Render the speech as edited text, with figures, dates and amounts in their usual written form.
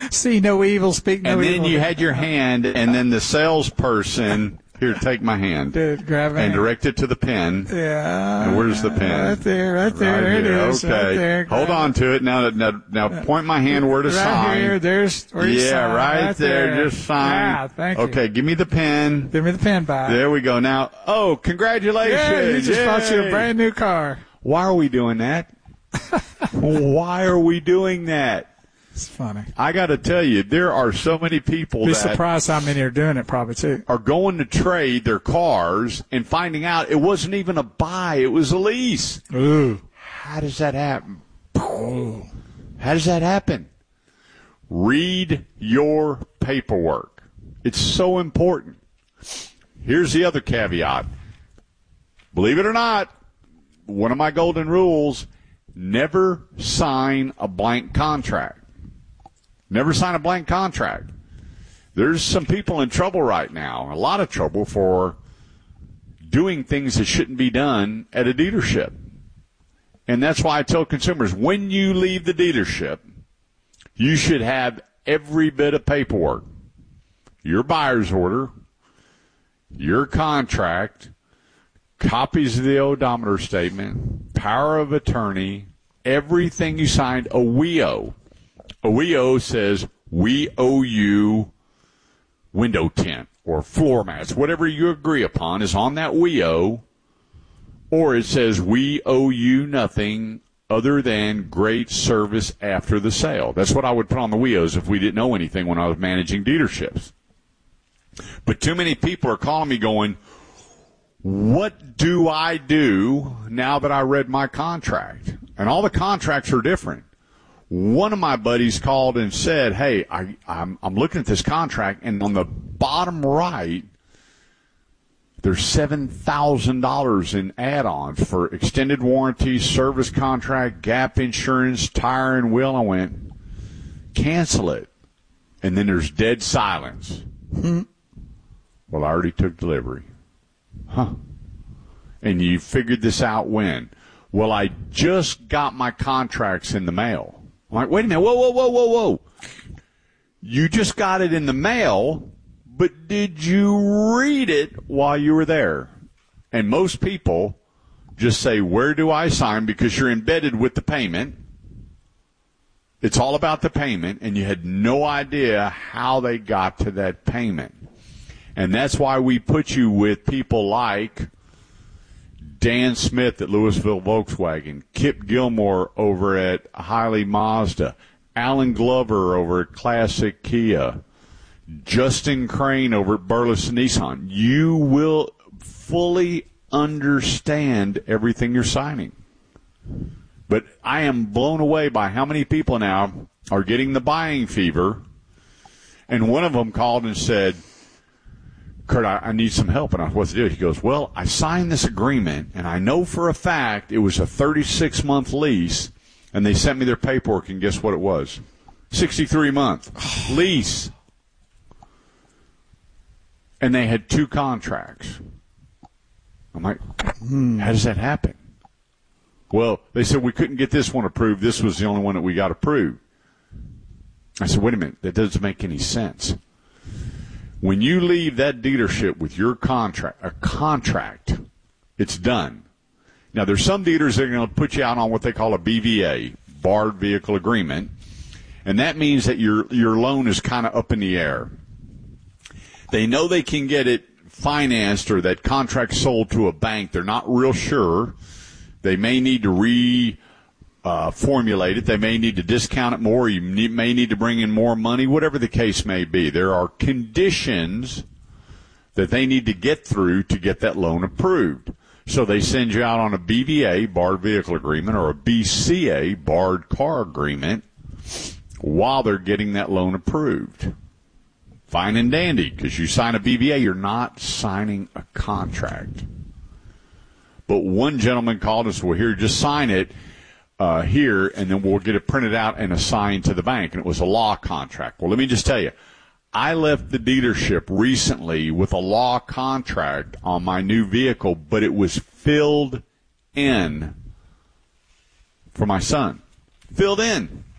See no evil, speak no evil. And then you had your hand, and then the salesperson, here, take my hand. Dude, grab it. And direct it to the pen. Yeah. And where's the pen? Right there. There it is. Okay. Right there. Hold on to it. Now point my hand where to sign. Right here. There's where you sign. Yeah, right there. Just sign. Yeah, thank you. Okay, give me the pen. Give me the pen back. There we go. Now, congratulations. Yeah, you just bought you a brand new car. Why are we doing that? Why are we doing that? It's funny. I got to tell you, there are so many people Be that surprised how many are doing it, probably too. Are going to trade their cars and finding out it wasn't even a buy; it was a lease. Ooh, how does that happen? Ooh. How does that happen? Read your paperwork. It's so important. Here's the other caveat. Believe it or not, one of my golden rules: never sign a blank contract. Never sign a blank contract. There's some people in trouble right now, a lot of trouble for doing things that shouldn't be done at a dealership. And that's why I tell consumers, when you leave the dealership, you should have every bit of paperwork. Your buyer's order, your contract, copies of the odometer statement, power of attorney, everything you signed, a WEO. A WEO says, we owe you window tint or floor mats. Whatever you agree upon is on that WEO. Or it says, we owe you nothing other than great service after the sale. That's what I would put on the WEOs if we didn't know anything when I was managing dealerships. But too many people are calling me going, what do I do now that I read my contract? And all the contracts are different. One of my buddies called and said, hey, I'm looking at this contract, and on the bottom right, there's $7,000 in add-ons for extended warranty, service contract, gap insurance, tire and wheel. I went, cancel it. And then there's dead silence. Well, I already took delivery. Huh. And you figured this out when? Well, I just got my contracts in the mail. I'm like, wait a minute, whoa. You just got it in the mail, but did you read it while you were there? And most people just say, where do I sign? Because you're embedded with the payment. It's all about the payment, and you had no idea how they got to that payment. And that's why we put you with people like Dan Smith at Louisville Volkswagen, Kip Gilmore over at Hiley Mazda, Alan Glover over at Classic Kia, Justin Crane over at Burleson Nissan. You will fully understand everything you're signing. But I am blown away by how many people now are getting the buying fever. And one of them called and said, Kurt, I need some help. And I what's to do? He goes, well, I signed this agreement, and I know for a fact it was a 36-month lease, and they sent me their paperwork, and guess what it was? 63-month lease. And they had 2 contracts. I'm like, how does that happen? Well, they said we couldn't get this one approved. This was the only one that we got approved. I said, wait a minute. That doesn't make any sense. When you leave that dealership with your contract, it's done. Now, there's some dealers that are going to put you out on what they call a BVA, Barred Vehicle Agreement, and that means that your loan is kind of up in the air. They know they can get it financed or that contract sold to a bank. They're not real sure. They may need to formulate it. They may need to discount it more. You may need to bring in more money, whatever the case may be. There are conditions that they need to get through to get that loan approved. So they send you out on a BVA, Barred Vehicle Agreement, or a BCA, Barred Car Agreement, while they're getting that loan approved. Fine and dandy, because you sign a BVA, you're not signing a contract. But one gentleman called us, well, here, just sign it. Here, and then we'll get it printed out and assigned to the bank. And it was a law contract. Well, let me just tell you, I left the dealership recently with a law contract on my new vehicle, but it was filled in for my son. Filled in.